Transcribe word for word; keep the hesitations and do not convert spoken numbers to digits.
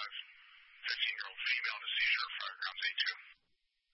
fifteen-year-old female in a seizure, five grams A two.